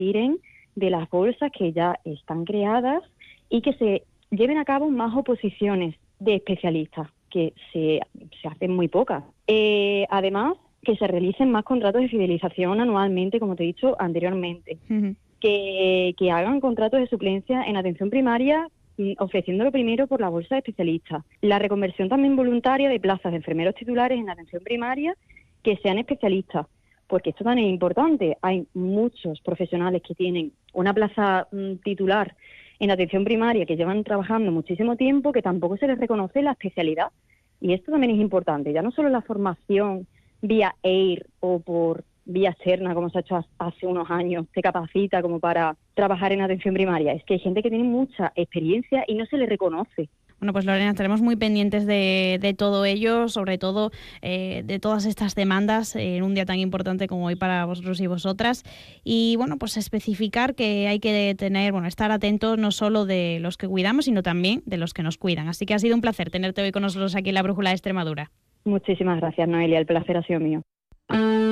tiren de las bolsas que ya están creadas y que se lleven a cabo más oposiciones de especialistas, que se hacen muy pocas. Además, que se realicen más contratos de fidelización anualmente, como te he dicho anteriormente. Uh-huh. Que hagan contratos de suplencia en atención primaria, ofreciéndolo primero por la bolsa de especialistas. La reconversión también voluntaria de plazas de enfermeros titulares en atención primaria que sean especialistas, porque esto también es importante. Hay muchos profesionales que tienen una plaza titular en atención primaria que llevan trabajando muchísimo tiempo, que tampoco se les reconoce la especialidad. Y esto también es importante, ya no solo la formación vía EIR o por vía externa, como se ha hecho hace unos años, te capacita como para trabajar en atención primaria. Es que hay gente que tiene mucha experiencia y no se le reconoce. Bueno, pues Lorena, estaremos muy pendientes de todo ello, sobre todo de todas estas demandas en un día tan importante como hoy para vosotros y vosotras. Y bueno, pues especificar que hay que estar atentos no solo de los que cuidamos, sino también de los que nos cuidan. Así que ha sido un placer tenerte hoy con nosotros aquí en la Brújula de Extremadura. Muchísimas gracias, Noelia. El placer ha sido mío.